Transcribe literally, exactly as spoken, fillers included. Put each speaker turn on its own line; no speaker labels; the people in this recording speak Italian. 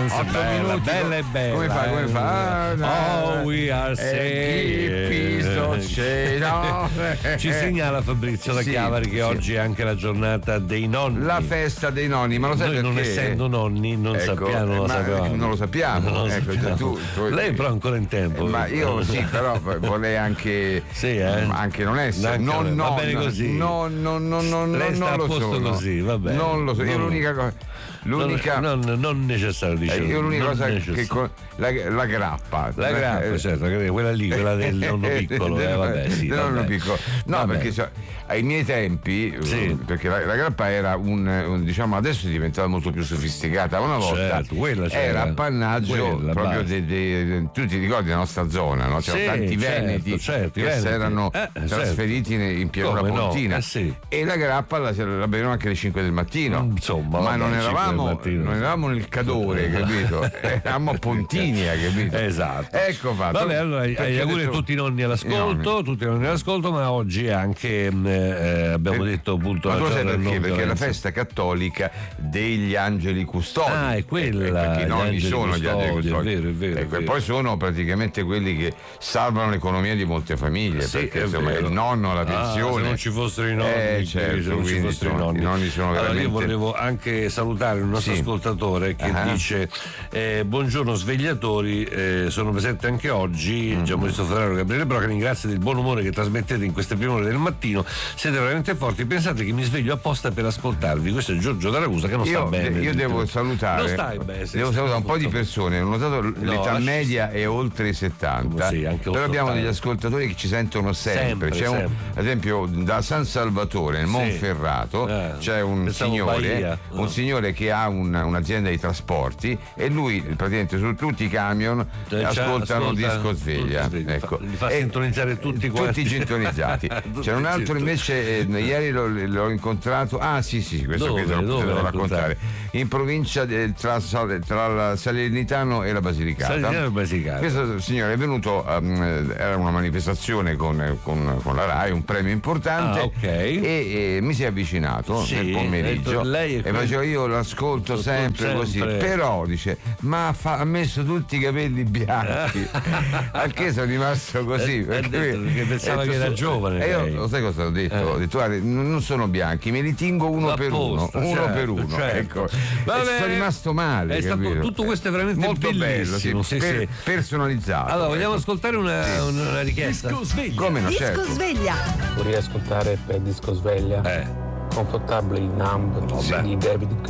otto
bella,
minuti.
bella e bella.
Come fa? Come fa?
Oh, we are safe. Ci segnala Fabrizio da
Sì,
Chiavari che
sì.
oggi è anche la giornata dei nonni.
La festa dei nonni, ma lo sai
Noi
perché?
non essendo nonni non
Ecco,
sappiamo, non lo
ma
sapevamo.
non lo sappiamo.
Non lo
Ecco,
sappiamo.
tu- tu-
Lei però è ancora in tempo.
Ma io sì, però vorrei anche,
Sì, eh?
anche non essere.
Anche
No,
non-
no,
va bene
no,
così.
No, no, no, no,
Lei
no,
sta
non
a
lo
posto
sono.
così, va bene.
Non lo so. Io
Non-
l'unica cosa. L'unica.
Non, non, non necessario,
eh,
diciamo.
io l'unica
non
cosa
necessario.
che con, la, la grappa.
La grappa,
Eh,
certo, quella lì, quella del nonno piccolo, eh, vabbè, sì,
del nonno
vabbè.
piccolo. No,
Vabbè.
perché so, ai miei tempi,
Sì.
perché la, la grappa era un, un- diciamo, adesso è diventata molto più sofisticata. Una volta
Certo, quella c'era.
era appannaggio
Quella,
proprio
basta.
dei, dei- tu ti ricordi la nostra zona, no? C'erano
Sì,
tanti
certo,
veneti
certo, i
che si
veneti.
erano
Eh,
trasferiti in, in pianura
Come no?
pontina
Eh, sì.
e la grappa la, la bevevano anche alle cinque del mattino.
Insomma,
ma
vabbè,
non
cinque del
eravamo,
mattino.
non eravamo nel Cadore, capito? Eravamo a Pontinia, capito?
Esatto.
Ecco fatto.
Vabbè, allora
Perché
agli auguri a
adesso-
tutti i nonni
I
all'ascolto,
nonni.
tutti i nonni all'ascolto, ma oggi è anche mh, eh, abbiamo
Per-
detto appunto
Ma
la
tu lo sai
giornata
perché?
non
Perché è la
violenza.
festa cattolica degli angeli custodi.
Ah, è quella,
Eh, perché i
gli
nonni
angeli
sono gli angeli
custodi, è
custodi.
vero, è vero, è
Ecco, e
vero.
poi sono praticamente quelli che salvano l'economia di molte famiglie.
Sì,
perché
è
insomma
vero.
il nonno ha la
Ah,
pensione.
se non ci fossero i nonni,
Eh,
quindi
certo,
se non ci
quindi
fossero
sono-
i nonni.
i nonni sono
Allora,
veramente.
io volevo anche salutare un nostro
Sì.
ascoltatore che
Ah.
dice eh, buongiorno svegliatori, eh, sono presente anche oggi,
Mm-hmm.
Gianluigi Ferraro e Gabriele Broca, ringrazio del buon umore che trasmettete in queste prime ore del mattino, siete veramente forti, pensate che mi sveglio apposta per ascoltarvi. Questo è Giorgio da Ragusa che non
Io,
sta bene.
io devo salutare,
Non stai bene, sei
devo salutare un po' di
purtroppo.
persone. Ho notato l'età
lasci-
media è oltre i settanta.
Sì, anche
però abbiamo
ottanta.
degli ascoltatori che ci sentono sempre.
Sempre,
C'è un,
sempre.
ad esempio, da San Salvatore, nel
Sì.
Monferrato,
Eh,
c'è un
pensavo
signore,
Bahia.
un
No.
signore che ha un- un'azienda di trasporti e lui praticamente su tutti i camion
Cioè,
ascoltano
ascolta-
disco sveglia.
Disco Sveglia.
Ecco.
Li fa
E-
sintonizzare tutti quanti.
Tutti sintonizzati.
Tutti
C'è un altro
sintonizzati.
invece, eh, ieri l'ho, l'ho incontrato. Ah, sì, sì, questo
Dove?
qui te lo
Dove
devo
l'hai
raccontare. In provincia de- tra, Sal- tra la Salernitano e la Basilicata.
Salernitano e Basilicata.
Questo signore è venuto, um, era una manifestazione con, con- con la RAI, un premio importante.
Ah, ok.
E, e mi si è avvicinato
Sì,
nel pomeriggio.
ha detto, lei è
e
quel-
facevo io l'ascolto
Tutto
sempre,
sempre.
così. Però dice, ma fa- ha messo tutti i capelli bianchi. Al che sono rimasto così.
Eh, ha detto perché pensava
ho detto,
che era
so-
giovane
E io
lei.
lo sai cosa ho detto?
Eh.
Ho detto, guarda, non non sono bianchi, me li tingo uno per uno.
Apposta,
Uno
certo,
per uno.
certo.
Ecco.
Va
E
bene.
sono rimasto male.
È stato-
capito?
tutto questo è veramente
molto
bellissimo,
bello,
sì,
per-
sì.
personalizzato.
Allora, vogliamo
ecco.
ascoltare una, una richiesta?
Come no,
Disco
certo.
sveglia.
Vorrei ascoltare per disco sveglia
Eh.
Comfortably Numb
Vabbè.
di David